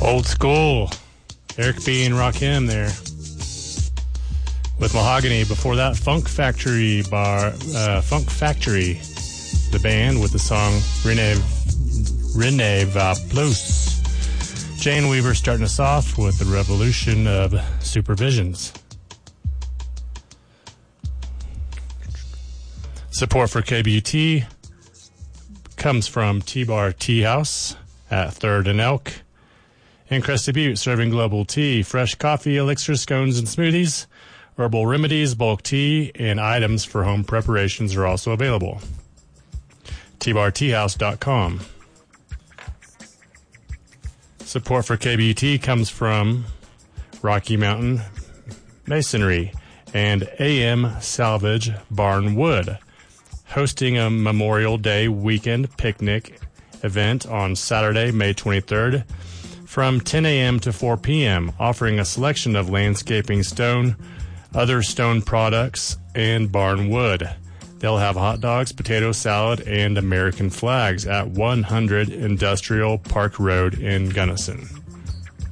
Old school. Eric B. and Rakim there with Mahogany. Before that, Funk Factory, the band with the song Rene Va Plus. Jane Weaver starting us off with the revolution of supervisions. Support for KBUT comes from T-Bar Tea House at 3rd and Elk in Crested Butte, serving global tea, fresh coffee, elixir, scones, and smoothies. Herbal remedies, bulk tea, and items for home preparations are also available. tbarteahouse.com. Support for KBUT comes from Rocky Mountain Masonry and AM Salvage Barn Wood, hosting a Memorial Day weekend picnic event on Saturday, May 23rd from 10 a.m. to 4 p.m., offering a selection of landscaping stone, other stone products, and barn wood. They'll have hot dogs, potato salad, and American flags at 100 Industrial Park Road in Gunnison.